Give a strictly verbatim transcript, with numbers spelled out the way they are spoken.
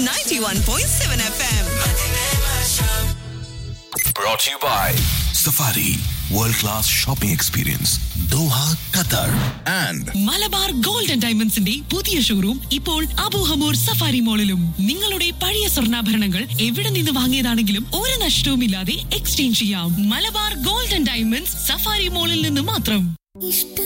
ninety-one point seven F M. Brought to you by Safari World Class Shopping Experience Doha, Qatar and Malabar gold and ഡയമണ്ട്സിന്റെ പുതിയ showroom ഇപ്പോൾ Abu Hamour safari മോളിലും. നിങ്ങളുടെ പഴയ സ്വർണ്ണാഭരണങ്ങൾ എവിടെ നിന്ന് വാങ്ങിയതാണെങ്കിലും ഒരു നഷ്ടവുമില്ലാതെ എക്സ്ചേഞ്ച് ചെയ്യാം. Malabar gold and diamonds safari മോളിൽ നിന്ന് മാത്രം.